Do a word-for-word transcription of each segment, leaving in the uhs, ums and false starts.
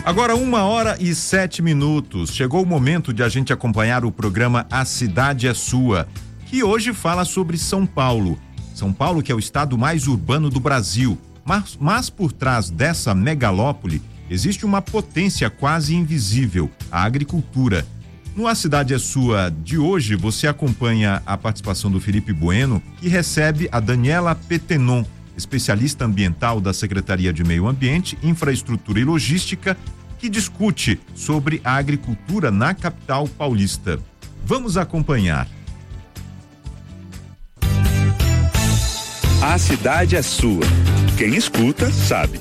Agora uma hora e sete minutos. Chegou o momento de a gente acompanhar o programa A Cidade é Sua, que hoje fala sobre São Paulo. São Paulo, que é o estado mais urbano do Brasil, mas, mas por trás dessa megalópole existe uma potência quase invisível, a agricultura. No A Cidade é Sua de hoje, você acompanha a participação do Felipe Bueno, que recebe a Daniela Petenon, especialista ambiental da Secretaria de Meio Ambiente, Infraestrutura e Logística, que discute sobre a agricultura na capital paulista. Vamos acompanhar. A cidade é sua. Quem escuta, sabe.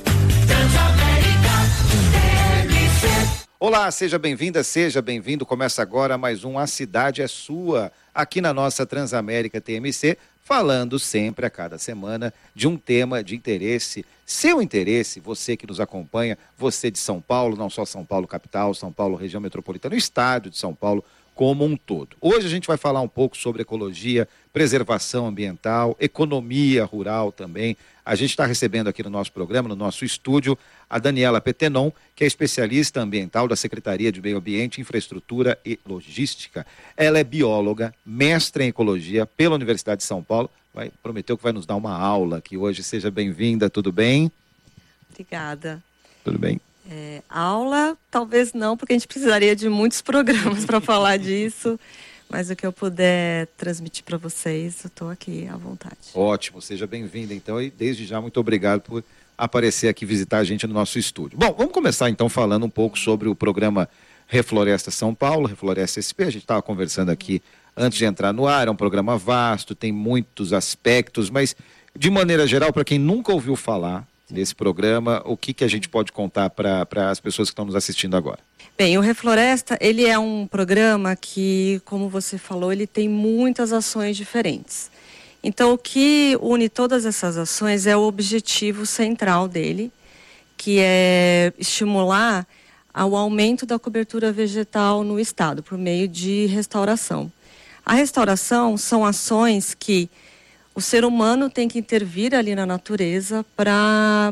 Olá, seja bem-vinda, seja bem-vindo. Começa agora mais um A Cidade é Sua, aqui na nossa Transamérica T M C, falando sempre a cada semana de um tema de interesse, seu interesse, você que nos acompanha, você de São Paulo, não só São Paulo capital, São Paulo região metropolitana, o estado de São Paulo como um todo. Hoje a gente vai falar um pouco sobre ecologia, preservação ambiental, economia rural também. A gente está recebendo aqui no nosso programa, no nosso estúdio, a Daniela Petenon, que é especialista ambiental da Secretaria de Meio Ambiente, Infraestrutura e Logística. Ela é bióloga, mestre em ecologia pela Universidade de São Paulo. Vai, prometeu que vai nos dar uma aula aqui hoje. Seja bem-vinda, tudo bem? Obrigada. Tudo bem. É, aula, talvez não, porque a gente precisaria de muitos programas para falar disso. Mas o que eu puder transmitir para vocês, eu estou aqui à vontade. Ótimo, seja bem-vinda então, e desde já muito obrigado por aparecer aqui, visitar a gente no nosso estúdio. Bom, vamos começar então falando um pouco sobre o programa Refloresta São Paulo, Refloresta S P. A gente estava conversando aqui antes de entrar no ar, é um programa vasto, tem muitos aspectos, mas de maneira geral, para quem nunca ouviu falar desse programa, o que, que a gente pode contar para as pessoas que estão nos assistindo agora? Bem, o Refloresta, ele é um programa que, como você falou, ele tem muitas ações diferentes. Então, o que une todas essas ações é o objetivo central dele, que é estimular o aumento da cobertura vegetal no estado, por meio de restauração. A restauração são ações que o ser humano tem que intervir ali na natureza para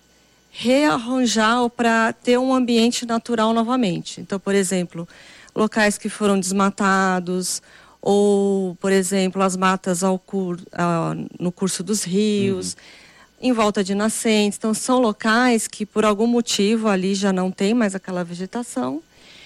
rearranjar ou para ter um ambiente natural novamente. Então, por exemplo, locais que foram desmatados, ou, por exemplo, as matas ao cur, uh, no curso dos rios, uhum. em volta de nascentes. Então, são locais que, por algum motivo, ali já não tem mais aquela vegetação.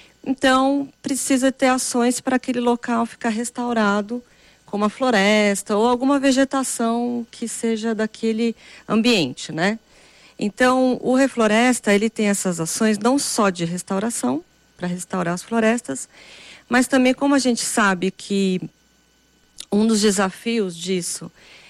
Então, precisa ter ações para aquele local ficar restaurado, como a floresta ou alguma vegetação que seja daquele ambiente, né? Então, o Refloresta, ele tem essas ações não só de restauração, para restaurar as florestas, mas também, como a gente sabe que um dos desafios disso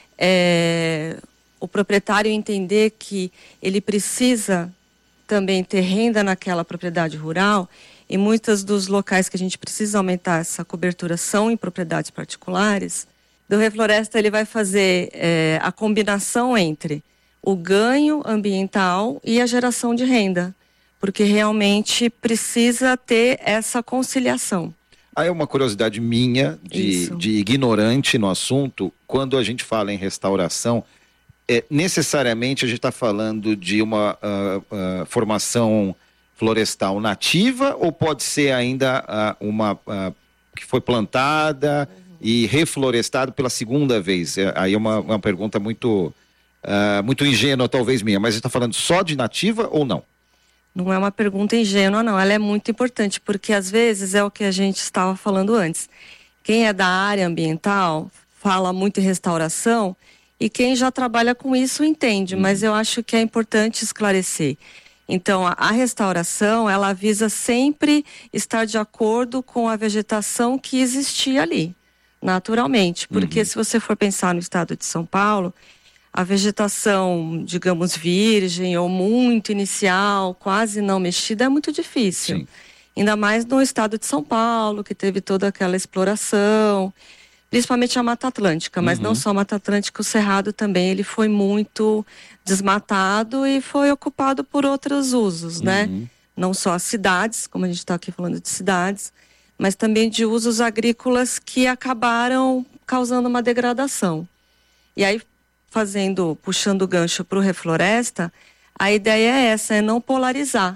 é o proprietário entender que ele precisa também ter renda naquela propriedade rural, e muitos dos locais que a gente precisa aumentar essa cobertura são em propriedades particulares. Do Refloresta, ele vai fazer é, a combinação entre o ganho ambiental e a geração de renda, porque realmente precisa ter essa conciliação. Aí é uma curiosidade minha, de, de ignorante no assunto, quando a gente fala em restauração, é, necessariamente a gente está falando de uma uh, uh, formação florestal nativa, ou pode ser ainda uh, uma uh, que foi plantada uhum. e reflorestada pela segunda vez? É, aí é uma, uma pergunta muito... Uh, muito ingênua talvez minha, mas você está falando só de nativa ou não? Não é uma pergunta ingênua, não. Ela é muito importante, porque às vezes é o que a gente estava falando antes. Quem é da área ambiental fala muito em restauração e quem já trabalha com isso entende, hum. mas eu acho que é importante esclarecer. Então, a, a restauração, ela visa sempre estar de acordo com a vegetação que existia ali, naturalmente. Porque uhum. se você for pensar no estado de São Paulo, a vegetação, digamos, virgem ou muito inicial, quase não mexida, é muito difícil. Sim. Ainda mais no estado de São Paulo, que teve toda aquela exploração, principalmente a Mata Atlântica, mas uhum. não só a Mata Atlântica, o Cerrado também, ele foi muito desmatado e foi ocupado por outros usos, uhum. né? Não só as cidades, como a gente está aqui falando de cidades, mas também de usos agrícolas que acabaram causando uma degradação. E aí, fazendo, puxando o gancho para o Refloresta, a ideia é essa, é não polarizar.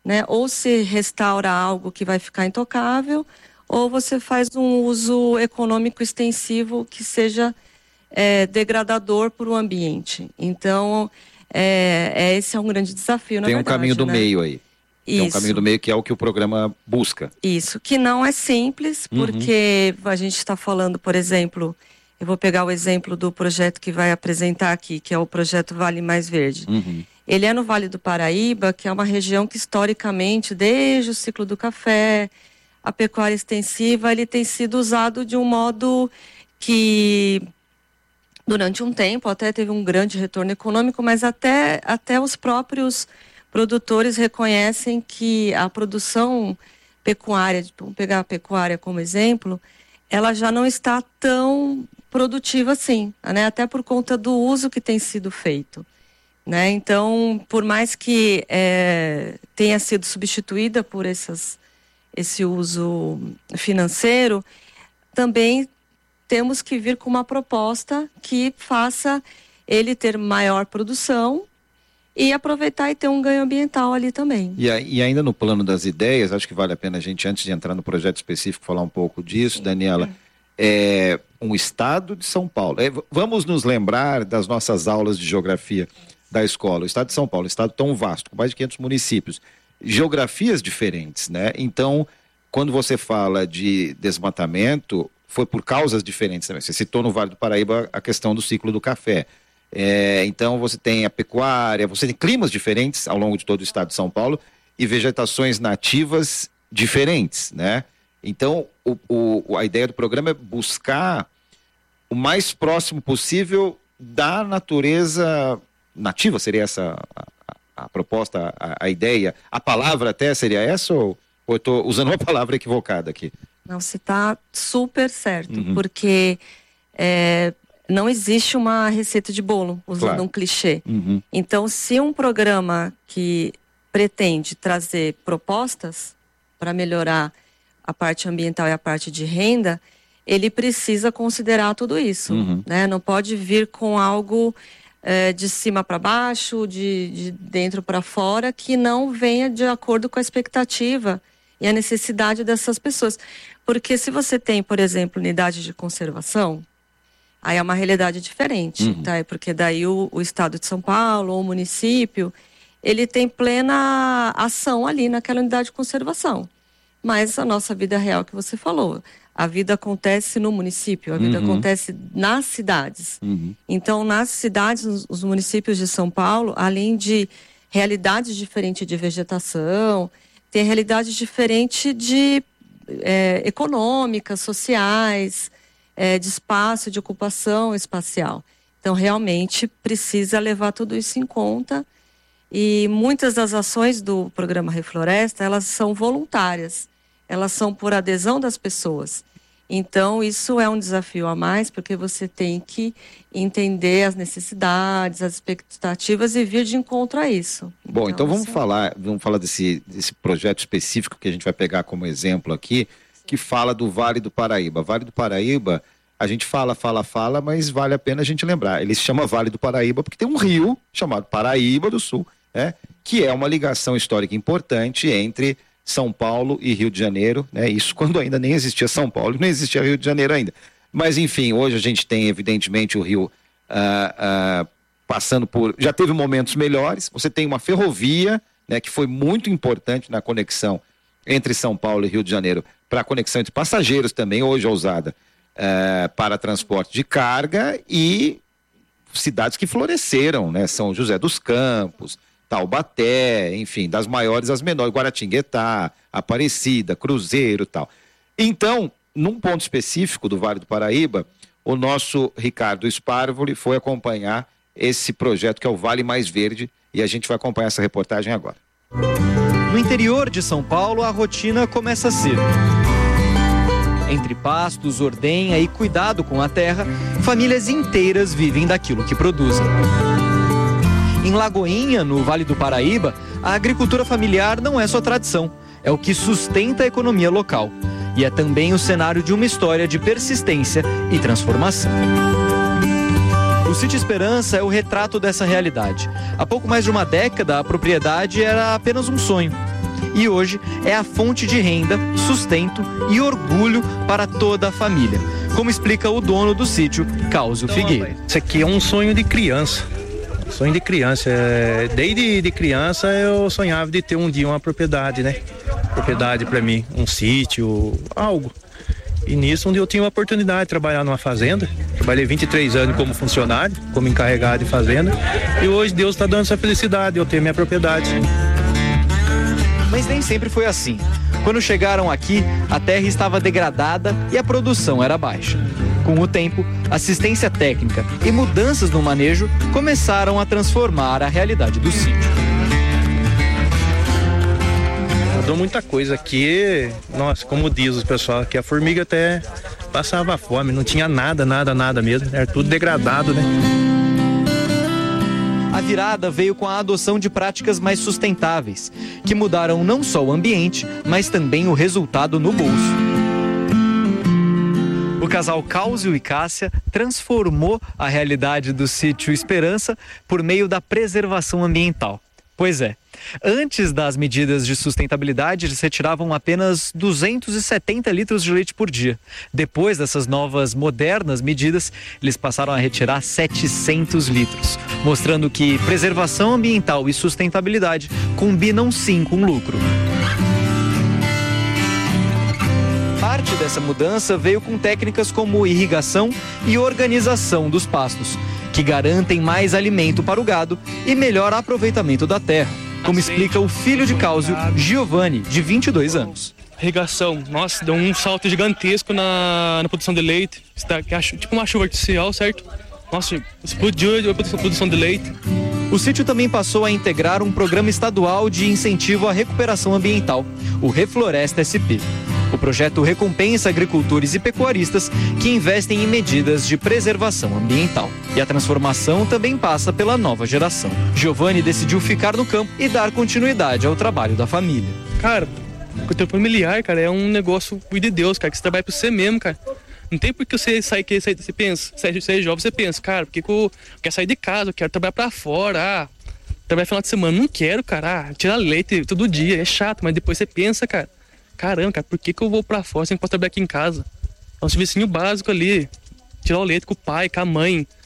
né? Ou se restaura algo que vai ficar intocável, ou você faz um uso econômico extensivo que seja é, degradador para o ambiente. Então, é, é, esse é um grande desafio, na Tem um verdade, caminho do né? meio aí. Tem um Isso. caminho do meio que é o que o programa busca. Isso, que não é simples, porque uhum. a gente está falando, por exemplo, eu vou pegar o exemplo do projeto que vai apresentar aqui, que é o projeto Vale Mais Verde. Uhum. Ele é no Vale do Paraíba, que é uma região que historicamente, desde o ciclo do café, a pecuária extensiva, ele tem sido usado de um modo que, durante um tempo, até teve um grande retorno econômico, mas até, até os próprios produtores reconhecem que a produção pecuária, vamos pegar a pecuária como exemplo, ela já não está tão produtiva assim, né? Até por conta do uso que tem sido feito, né? Então, por mais que é, tenha sido substituída por essas, esse uso financeiro, também temos que vir com uma proposta que faça ele ter maior produção e aproveitar e ter um ganho ambiental ali também. E, e ainda no plano das ideias, acho que vale a pena a gente, antes de entrar no projeto específico, falar um pouco disso, Sim. Daniela, é um estado de São Paulo. É, vamos nos lembrar das nossas aulas de geografia da escola. O estado de São Paulo, um estado tão vasto, com mais de quinhentos municípios, geografias diferentes, né? Então, quando você fala de desmatamento, foi por causas diferentes também. Você citou no Vale do Paraíba a questão do ciclo do café. É, então você tem a pecuária, você tem climas diferentes ao longo de todo o estado de São Paulo e vegetações nativas diferentes, né? Então o, o, a ideia do programa é buscar o mais próximo possível da natureza nativa, seria essa a, a, a proposta, a, a ideia, a palavra até seria essa ou, ou eu estou usando uma palavra equivocada aqui? Não, você está super certo, Uhum. porque é, não existe uma receita de bolo, usando Claro. um clichê. Uhum. Então, se um programa que pretende trazer propostas para melhorar a parte ambiental e a parte de renda, ele precisa considerar tudo isso, Uhum. né? Não pode vir com algo é, de cima para baixo, de, de dentro para fora, que não venha de acordo com a expectativa e a necessidade dessas pessoas. Porque se você tem, por exemplo, unidade de conservação, aí é uma realidade diferente, Uhum. tá? Porque daí o, o estado de São Paulo ou o município, ele tem plena ação ali naquela unidade de conservação. Mas a nossa vida real que você falou, a vida acontece no município, a vida Uhum. acontece nas cidades. Uhum. Então, nas cidades, os, os municípios de São Paulo, além de realidades diferentes de vegetação, tem realidades diferentes de é, econômicas, sociais, É, de espaço, de ocupação espacial. Então, realmente, precisa levar tudo isso em conta. E muitas das ações do programa Refloresta, elas são voluntárias. Elas são por adesão das pessoas. Então, isso é um desafio a mais, porque você tem que entender as necessidades, as expectativas e vir de encontro a isso. Bom, então, então vamos isso... falar, vamos falar desse, desse projeto específico que a gente vai pegar como exemplo aqui, que fala do Vale do Paraíba. Vale do Paraíba, a gente fala, fala, fala, mas vale a pena a gente lembrar. Ele se chama Vale do Paraíba porque tem um rio chamado Paraíba do Sul, né? Que é uma ligação histórica importante entre São Paulo e Rio de Janeiro, né? Isso quando ainda nem existia São Paulo, nem existia Rio de Janeiro ainda. Mas enfim, hoje a gente tem evidentemente o rio ah, ah, passando por... Já teve momentos melhores, você tem uma ferrovia, né, que foi muito importante na conexão entre São Paulo e Rio de Janeiro, para a conexão entre passageiros também, hoje é usada é, para transporte de carga, e cidades que floresceram, né? São José dos Campos, Taubaté, enfim, das maiores às menores, Guaratinguetá, Aparecida, Cruzeiro e tal. Então, num ponto específico do Vale do Paraíba, o nosso Ricardo Sparvoli foi acompanhar esse projeto que é o Vale Mais Verde, e a gente vai acompanhar essa reportagem agora. No interior de São Paulo, a rotina começa cedo. Entre pastos, ordenha e cuidado com a terra, famílias inteiras vivem daquilo que produzem. Em Lagoinha, no Vale do Paraíba, a agricultura familiar não é só tradição, é o que sustenta a economia local. E é também o cenário de uma história de persistência e transformação. O Sítio Esperança é o retrato dessa realidade. Há pouco mais de uma década, a propriedade era apenas um sonho. e hoje é a fonte de renda, sustento e orgulho para toda a família, como explica o dono do sítio, Cáusio Figueira. Isso aqui é um sonho de criança, sonho de criança. Desde de criança eu sonhava de ter um dia uma propriedade, né? Propriedade para mim, um sítio, algo. E nisso, onde eu tinha a oportunidade de trabalhar numa fazenda, trabalhei vinte e três anos como funcionário, como encarregado de fazenda, e hoje Deus está dando essa felicidade de eu ter minha propriedade. Mas nem sempre foi assim. Quando chegaram aqui, a terra estava degradada e a produção era baixa. Com o tempo, assistência técnica e mudanças no manejo começaram a transformar a realidade do sítio. Mudou muita coisa aqui, nossa, como diz o pessoal, que a formiga até passava fome, não tinha nada, nada, nada mesmo, era tudo degradado, né? A virada veio com a adoção de práticas mais sustentáveis, que mudaram não só o ambiente, mas também o resultado no bolso. O casal Cáusio e Cássia transformou a realidade do sítio Esperança por meio da preservação ambiental. Pois é, antes das medidas de sustentabilidade, eles retiravam apenas duzentos e setenta litros de leite por dia. Depois dessas novas, modernas medidas, eles passaram a retirar setecentos litros, mostrando que preservação ambiental e sustentabilidade combinam sim com lucro. Parte dessa mudança veio com técnicas como irrigação e organização dos pastos, que garantem mais alimento para o gado e melhor aproveitamento da terra, como explica o filho de Cáusio, Giovanni, de vinte e dois anos. Irrigação, nossa, deu um salto gigantesco na, na produção de leite, está, que é tipo uma chuva artificial, certo? Nossa, explodiu a produção de leite. O sítio também passou a integrar um programa estadual de incentivo à recuperação ambiental, o Refloresta S P. O projeto recompensa agricultores e pecuaristas que investem em medidas de preservação ambiental. E a transformação também passa pela nova geração. Giovanni decidiu ficar no campo e dar continuidade ao trabalho da família. Cara, o teu familiar, cara, é um negócio de Deus, cara, que você trabalha por você mesmo, cara. Não tem por que você sair, que você pensa, você é jovem, você pensa, cara, porque eu quero sair de casa, eu quero trabalhar pra fora, ah, trabalhar final de semana, não quero, cara, ah, tirar leite todo dia, é chato, mas depois você pensa, cara, caramba, cara, por que que eu vou pra fora se eu não posso trabalhar aqui em casa? É um servicinho básico ali, tirar o leite com o pai, com a mãe,